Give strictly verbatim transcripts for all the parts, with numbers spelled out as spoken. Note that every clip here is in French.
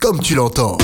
comme tu l'entends.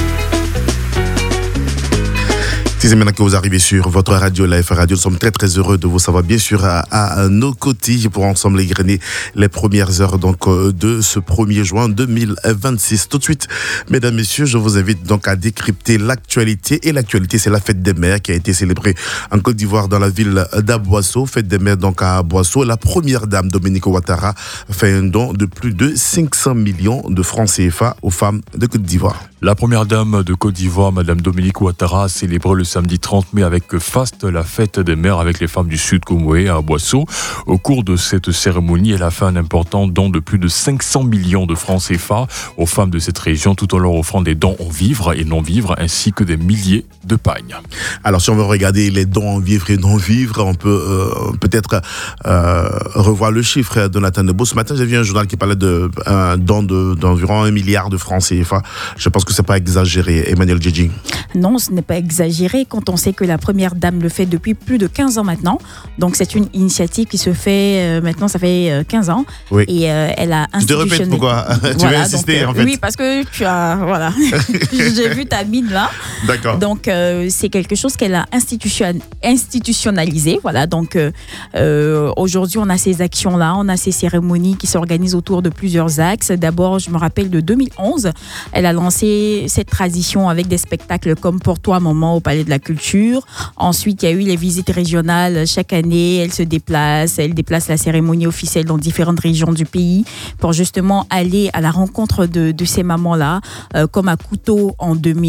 Si c'est maintenant que vous arrivez sur votre radio, la F Radio, nous sommes très très heureux de vous savoir bien sûr à, à nos côtés pour ensemble égrener les premières heures donc de ce premier juin deux mille vingt-six. Tout de suite, mesdames, messieurs, je vous invite donc à décrypter l'actualité. Et l'actualité, c'est la fête des mères qui a été célébrée en Côte d'Ivoire dans la ville d'Aboisseau. Fête des mères donc à Aboisseau. La première dame, Dominique Ouattara, fait un don de plus de cinq cents millions de francs C F A aux femmes de Côte d'Ivoire. La première dame de Côte d'Ivoire, Madame Dominique Ouattara, a célébré le samedi trente mai avec faste la fête des mères avec les femmes du Sud Comoé à Aboisseau. Au cours de cette cérémonie, elle a fait un important don de plus de cinq cents millions de francs C F A aux femmes de cette région, tout en leur offrant des dons en vivres et non-vivres, ainsi que des milliers de pagnes. Alors, si on veut regarder les dons en vivres et non-vivres, on peut euh, peut-être euh, revoir le chiffre de Nathan Nebo. Ce matin, j'ai vu un journal qui parlait d'un don de, d'environ un milliard de francs C F A. Je pense que c'est pas exagéré, Emmanuel Djedji. Non, ce n'est pas exagéré quand on sait que la première dame le fait depuis plus de quinze ans maintenant. Donc, c'est une initiative qui se fait euh, maintenant, ça fait euh, quinze ans. Oui. Et euh, elle a institutionnalisé. Tu te répètes pourquoi tu voilà, veux insister donc, en fait. Oui, parce que tu as, voilà, j'ai vu ta mine là. D'accord. Donc, euh, c'est quelque chose qu'elle a institution, institutionnalisé. Voilà, donc euh, euh, aujourd'hui, on a ces actions-là, on a ces cérémonies qui s'organisent autour de plusieurs axes. D'abord, je me rappelle de deux mille onze, elle a lancé cette tradition avec des spectacles comme Pour toi, maman, au Palais de la Culture. Ensuite, il y a eu les visites régionales. Chaque année, elle se déplace, elle déplace la cérémonie officielle dans différentes régions du pays pour justement aller à la rencontre de, de ces mamans-là, euh, comme à Couteau en deux mille.